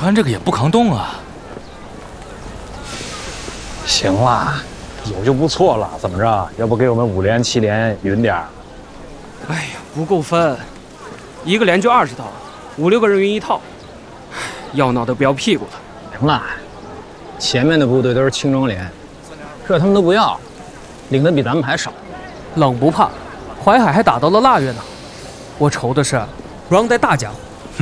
穿这个也不抗冻啊。 行啦，有就不错了，怎么着？要不给我们5连7连匀点儿？ 哎呀，不够分，1个连就20套，5、6个人匀1套，要闹得不要屁股了。 行了，前面的部队都是轻装连，这他们都不要，领的比咱们还少。 冷不怕，淮海还打到了腊月呢。我愁的是不让带大奖。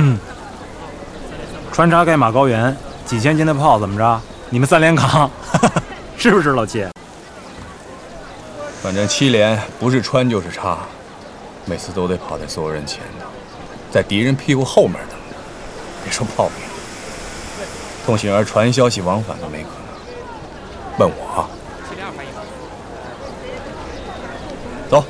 穿插盖马高原，几千斤的炮怎么着？你们3连扛，是不是老七？ 反正7连不是穿就是插，每次都得跑在所有人前头，在敌人屁股后面等着。别说炮兵，通信员传消息往返都没可能。问我，走。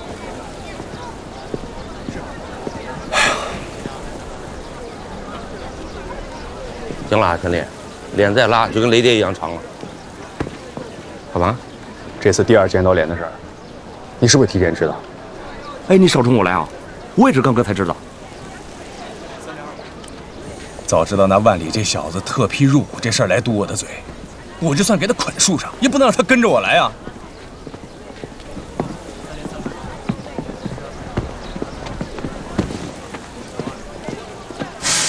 行了，兄弟，连再拉就跟雷电一样长了。干嘛？ 这次第2舰岛连的事儿，你是不是提前知道？ 哎，你少冲我来啊！我也是刚刚才知道。 早知道那万里这小子特批入伍这事儿来堵我的嘴，我就算给他捆树上，也不能让他跟着我来啊！